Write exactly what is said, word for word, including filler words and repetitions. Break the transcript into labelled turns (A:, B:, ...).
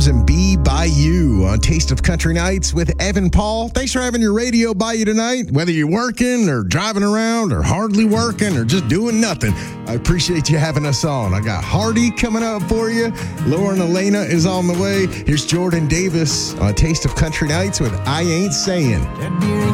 A: Drums and Be By You on Taste of Country Nights with Evan Paul. Thanks for having your radio by you tonight, whether you're working or driving around or hardly working or just doing nothing. I appreciate you having us on. I got Hardy coming up for you. Lauren Elena is on the way. Here's Jordan Davis on Taste of Country Nights with I Ain't Saying.